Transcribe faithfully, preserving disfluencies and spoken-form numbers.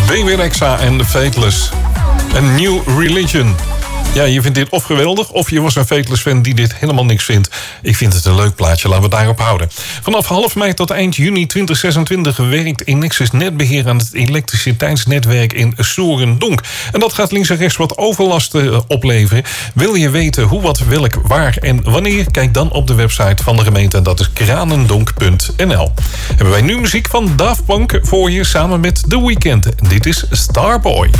Baby Rexha en The Faithless. A New Religion. Ja, je vindt dit of geweldig, of je was een Faithless-fan die dit helemaal niks vindt. Ik vind het een leuk plaatje, laten we het daarop houden. Vanaf half mei tot eind juni twintig zesentwintig werkt Enexis Netbeheer aan het elektriciteitsnetwerk in Sorendonk. En dat gaat links en rechts wat overlast uh, opleveren. Wil je weten hoe, wat, welk, waar en wanneer? Kijk dan op de website van de gemeente en dat is kranendonk punt n l. Hebben wij nu muziek van Daft Punk voor je samen met The Weeknd. Dit is Starboy.